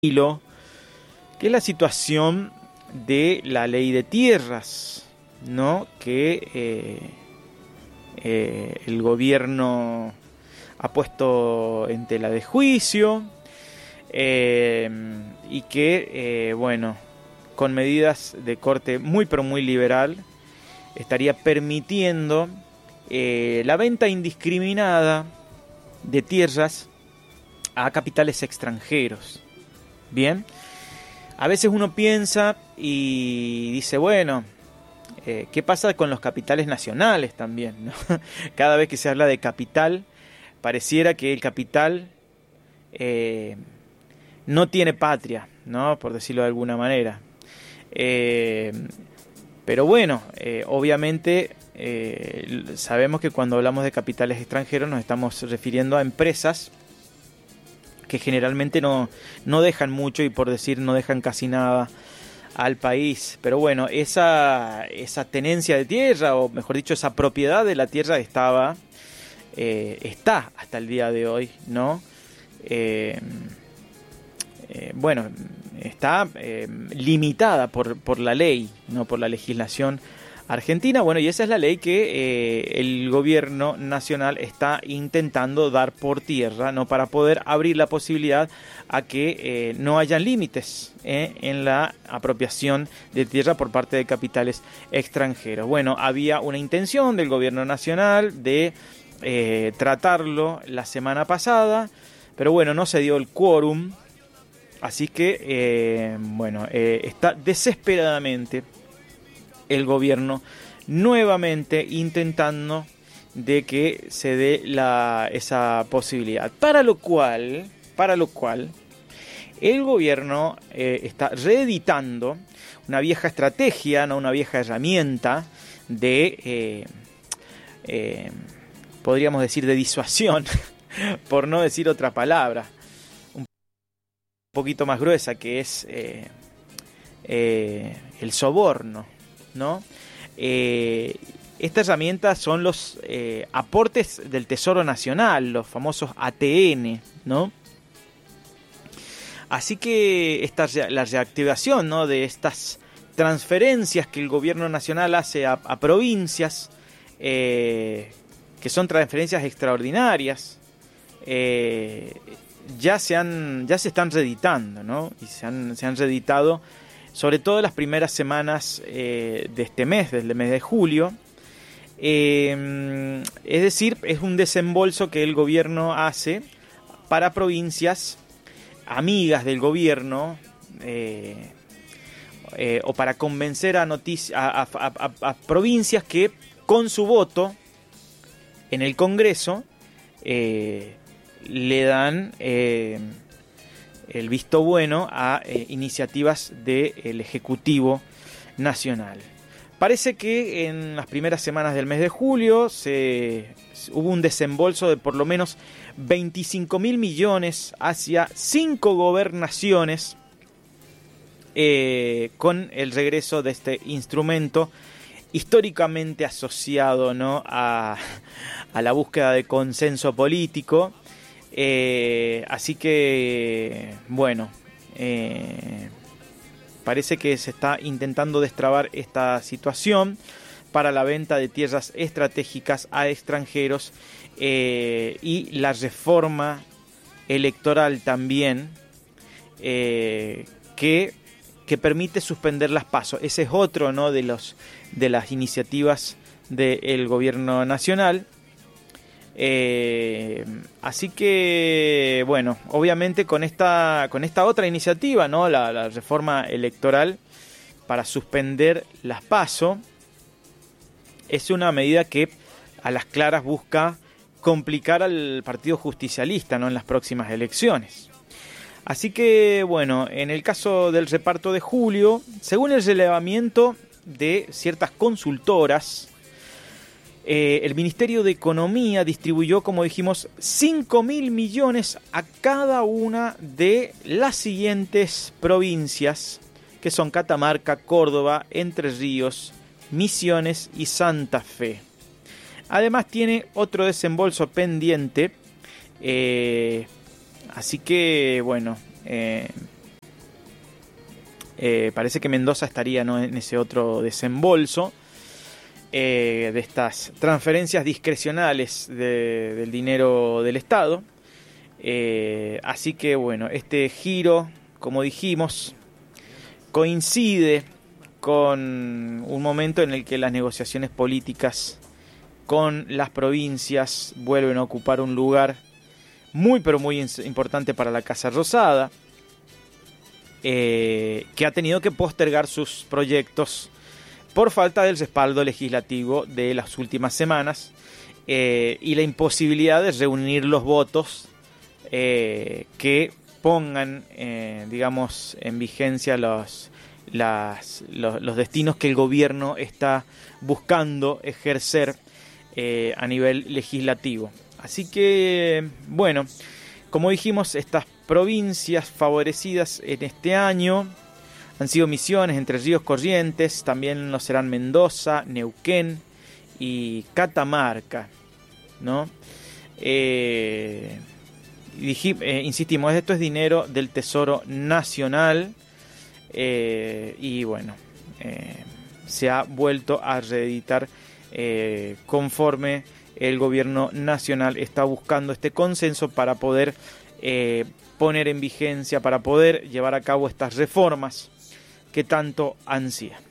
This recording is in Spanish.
hilo, que es la situación de la ley de tierras, ¿no? Que el gobierno ha puesto en tela de juicio y que, bueno, con medidas de corte muy pero muy liberal, estaría permitiendo la venta indiscriminada de tierras a capitales extranjeros. Bien, a veces uno piensa y dice, bueno, ¿qué pasa con los capitales nacionales también, ¿no? Cada vez que se habla de capital, pareciera que el capital no tiene patria, ¿no? Por decirlo de alguna manera. Pero bueno, obviamente sabemos que cuando hablamos de capitales extranjeros nos estamos refiriendo a empresas que generalmente no dejan mucho, y por decir no dejan casi nada al país. Pero bueno, esa tenencia de tierra, o mejor dicho, esa propiedad de la tierra está hasta el día de hoy, ¿no? Bueno, está limitada por la ley, no por la legislación argentina. Bueno, y esa es la ley que el gobierno nacional está intentando dar por tierra, ¿no? Para poder abrir la posibilidad a que no hayan límites en la apropiación de tierra por parte de capitales extranjeros. Bueno, había una intención del gobierno nacional de tratarlo la semana pasada, pero bueno, no se dio el quórum, así que bueno, está desesperadamente el gobierno nuevamente intentando de que se dé esa posibilidad. Para lo cual el gobierno está reeditando una vieja estrategia, ¿no? Una vieja herramienta de, podríamos decir, de disuasión, por no decir otra palabra, un poquito más gruesa, que es el soborno, ¿no? Esta herramienta son los aportes del Tesoro Nacional, los famosos ATN, ¿no? Así que la reactivación, ¿no?, de estas transferencias que el gobierno nacional hace a provincias, que son transferencias extraordinarias, ya se están reeditando, ¿no? Y se han reeditado sobre todo en las primeras semanas de este mes, del mes de julio. Es decir, es un desembolso que el gobierno hace para provincias amigas del gobierno, o para convencer a provincias que con su voto en el Congreso le dan el visto bueno a iniciativas del Ejecutivo Nacional. Parece que en las primeras semanas del mes de julio hubo un desembolso de por lo menos 25.000 millones hacia 5 gobernaciones, con el regreso de este instrumento históricamente asociado, ¿no?, a la búsqueda de consenso político. Así que, bueno, parece que se está intentando destrabar esta situación para la venta de tierras estratégicas a extranjeros, y la reforma electoral también, que permite suspender las PASO. Ese es otro, ¿no?, de las iniciativas del gobierno nacional. Así que, bueno, obviamente con esta otra iniciativa, ¿no?, la reforma electoral para suspender las PASO, es una medida que a las claras busca complicar al partido justicialista, ¿no?, en las próximas elecciones. Así que, bueno, en el caso del reparto de julio, según el relevamiento de ciertas consultoras, el Ministerio de Economía distribuyó, como dijimos, 5.000 millones a cada una de las siguientes provincias, que son Catamarca, Córdoba, Entre Ríos, Misiones y Santa Fe. Además tiene otro desembolso pendiente, así que, bueno, Parece que Mendoza estaría, ¿no?, en ese otro desembolso de estas transferencias discrecionales del dinero del Estado. Así que bueno, este giro, como dijimos, coincide con un momento en el que las negociaciones políticas con las provincias vuelven a ocupar un lugar muy pero muy importante para la Casa Rosada, que ha tenido que postergar sus proyectos por falta del respaldo legislativo de las últimas semanas y la imposibilidad de reunir los votos que pongan, digamos, en vigencia los destinos que el gobierno está buscando ejercer a nivel legislativo. Así que, bueno, como dijimos, estas provincias favorecidas en este año han sido Misiones, Entre Ríos, Corrientes, también lo serán Mendoza, Neuquén y Catamarca, ¿no? Insistimos, esto es dinero del Tesoro Nacional y bueno, se ha vuelto a reeditar conforme el gobierno nacional está buscando este consenso para poder poner en vigencia, para poder llevar a cabo estas reformas que tanto ansía.